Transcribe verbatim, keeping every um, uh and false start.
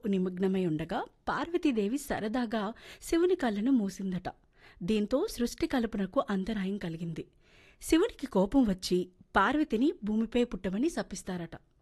నిమగ్నమై ఉండగా పార్వతీదేవి సరదాగా శివుని కళ్ళను మూసిందట. దీంతో సృష్టి కల్పనకు అంతరాయం కలిగింది. శివునికి కోపం వచ్చి పార్వతిని భూమిపై పుట్టమని శపిస్తారట.